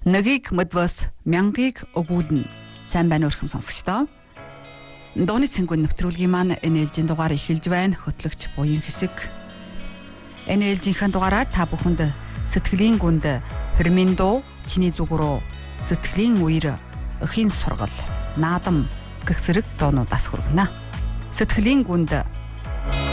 Нэгийг мэдвэс мянгийг өгүүлнэ. Сайн байна уу өрхөм сонсогчдоо. Дууны цэнгүүн нэвтрүүлгийн маань энэ ээлжийн дугаар эхэлж байна. Хөтлөгч буян хэсэг. Энэ ээлжийнхэн дугаараар та бүхэнд сэтгэлийн гүнд Ферминдо чиний зүг рүү сэтгэлийн үер өхийн сургал наадам гэх зэрэг дуунуудаас хүргэнэ. Сэтгэлийн гүнд